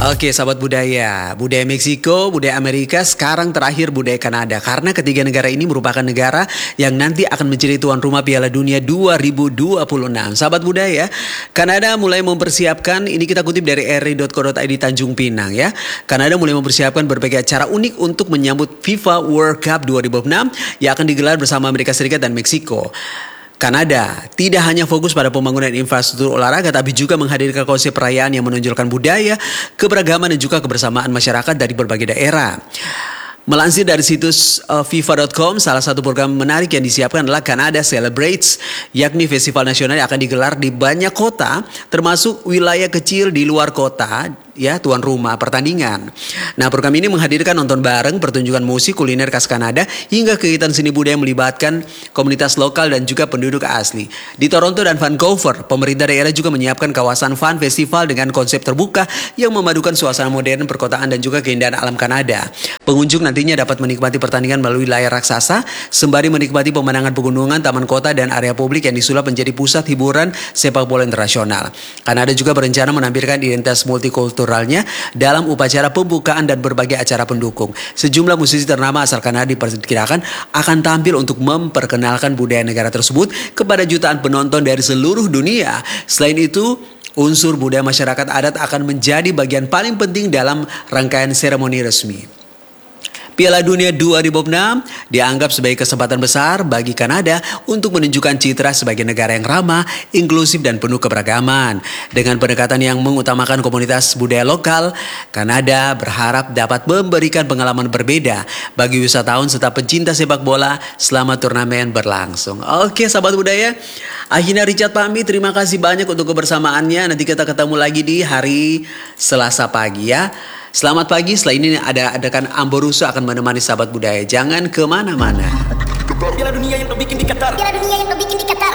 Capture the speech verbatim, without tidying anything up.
Oke, sahabat budaya, budaya Meksiko, budaya Amerika, sekarang terakhir budaya Kanada. Karena ketiga negara ini merupakan negara yang nanti akan menjadi tuan rumah Piala Dunia dua ribu dua puluh enam. Sahabat budaya, Kanada mulai mempersiapkan, ini kita kutip dari r i dot co dot i d Tanjung Pinang ya. Kanada mulai mempersiapkan berbagai acara unik untuk menyambut FIFA World Cup dua ribu dua puluh enam yang akan digelar bersama Amerika Serikat dan Meksiko. Kanada tidak hanya fokus pada pembangunan infrastruktur olahraga, tapi juga menghadirkan konsep perayaan yang menonjolkan budaya, keberagaman dan juga kebersamaan masyarakat dari berbagai daerah. Melansir dari situs uh, FIFA dot com, salah satu program menarik yang disiapkan adalah Canada Celebrates, yakni festival nasional yang akan digelar di banyak kota, termasuk wilayah kecil di luar kota, ya, tuan rumah pertandingan. Nah, program ini menghadirkan nonton bareng, pertunjukan musik, kuliner khas Kanada, hingga kegiatan seni budaya yang melibatkan komunitas lokal dan juga penduduk asli. Di Toronto dan Vancouver, pemerintah daerah juga menyiapkan kawasan fun festival dengan konsep terbuka yang memadukan suasana modern perkotaan dan juga keindahan alam Kanada. Pengunjung nantinya dapat menikmati pertandingan melalui layar raksasa, sembari menikmati pemandangan pegunungan, taman kota, dan area publik yang disulap menjadi pusat hiburan sepak bola internasional. Kanada juga berencana menampilkan identitas multikulturalnya dalam upacara pembukaan dan berbagai acara pendukung. Sejumlah musisi ternama asal Kanada diperkirakan akan tampil untuk memperkenalkan budaya negara tersebut kepada jutaan penonton dari seluruh dunia. Selain itu, unsur budaya masyarakat adat akan menjadi bagian paling penting dalam rangkaian seremoni resmi. Piala Dunia dua ribu dua puluh enam dianggap sebagai kesempatan besar bagi Kanada untuk menunjukkan citra sebagai negara yang ramah, inklusif, dan penuh keberagaman. Dengan pendekatan yang mengutamakan komunitas budaya lokal, Kanada berharap dapat memberikan pengalaman berbeda bagi wisatawan serta pencinta sepak bola selama turnamen berlangsung. Oke, sahabat budaya, akhirnya Richard pamit. Terima kasih banyak untuk kebersamaannya. Nanti kita ketemu lagi di hari Selasa pagi ya. Selamat pagi, setelah ini ada adakan Amboruso akan menemani sahabat budaya. Jangan kemana-mana. Piala Dunia yang terbikin di Qatar. Piala Dunia yang terbikin di Qatar.